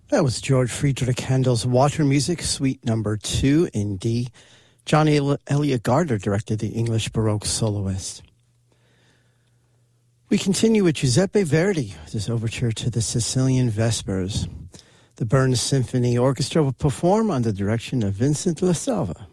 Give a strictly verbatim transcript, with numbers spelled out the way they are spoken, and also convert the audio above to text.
That was George Friedrich Handel's Water Music, Suite Number Two in D. John Elliott Gardner directed the English Baroque soloist. We continue with Giuseppe Verdi, with his overture to the Sicilian Vespers. The Burns Symphony Orchestra will perform under the direction of Vincent La Salva.